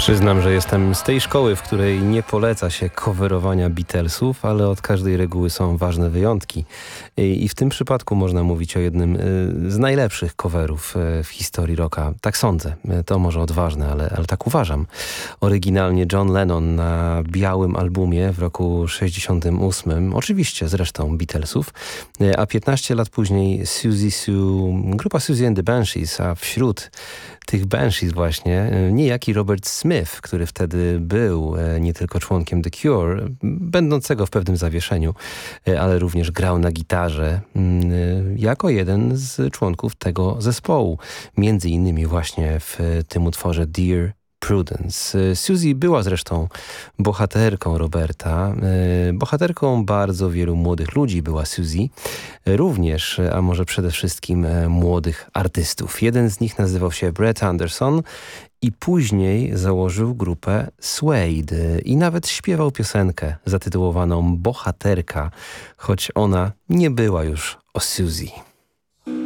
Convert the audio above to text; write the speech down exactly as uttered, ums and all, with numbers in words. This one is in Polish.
Przyznam, że jestem z tej szkoły, w której nie poleca się coverowania Beatlesów, ale od każdej reguły są ważne wyjątki. I w tym przypadku można mówić o jednym z najlepszych coverów w historii rocka. Tak sądzę. To może odważne, ale, ale tak uważam. Oryginalnie John Lennon na białym albumie w roku sześćdziesiątym ósmym, oczywiście zresztą Beatlesów, a piętnaście lat później Siouxsie Sioux, grupa Siouxsie and the Banshees, a wśród tych Banshees właśnie niejaki Robert Smith, który wtedy był nie tylko członkiem The Cure, będącego w pewnym zawieszeniu, ale również grał na gitarze jako jeden z członków tego zespołu. Między innymi właśnie w tym utworze Dear Prudence. Siouxsie była zresztą bohaterką Roberta, bohaterką bardzo wielu młodych ludzi była Siouxsie, również, a może przede wszystkim młodych artystów. Jeden z nich nazywał się Brett Anderson i później założył grupę Suede i nawet śpiewał piosenkę zatytułowaną Bohaterka, choć ona nie była już o Siouxsie.